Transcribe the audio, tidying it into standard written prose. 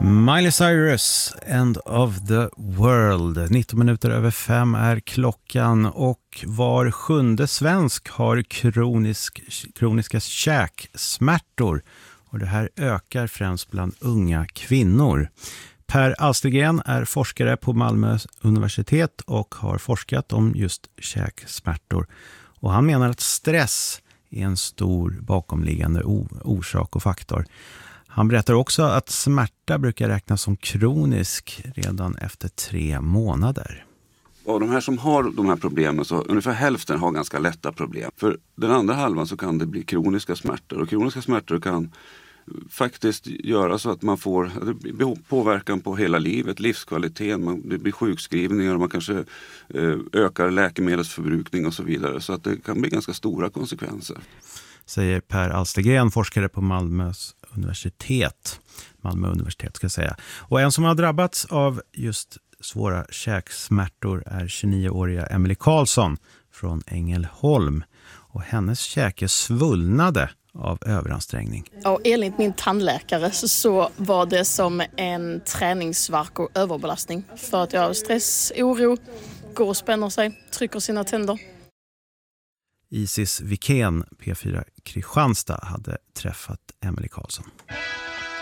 Miley Cyrus, End of the World. 19 minuter över 5 är klockan och var sjunde svensk har kroniska käksmärtor. Och det här ökar främst bland unga kvinnor. Per Alstergren är forskare på Malmö universitet och har forskat om just käksmärtor. Och han menar att stress är en stor bakomliggande orsak och faktor. Han berättar också att smärta brukar räknas som kronisk redan efter 3 månader. Av de här som har de här problemen så ungefär hälften har ganska lätta problem. För den andra halvan så kan det bli kroniska smärtor. Och kroniska smärtor kan faktiskt göra så att man får påverkan på hela livet, livskvaliteten, det blir sjukskrivningar och man kanske ökar läkemedelsförbrukning och så vidare. Så att det kan bli ganska stora konsekvenser. Säger Per Alstergren, forskare på Malmö universitet ska jag säga. Och en som har drabbats av just svåra käksmärtor är 29-åriga Emily Karlsson från Ängelholm. Och hennes käke svullnade av överansträngning. Och enligt min tandläkare så var det som en träningsvärk och överbelastning. För att jag har stress, oro, går och spänner sig, trycker sina tänder. Isis Wikén, P4 Kristianstad, hade träffat Emily Karlsson.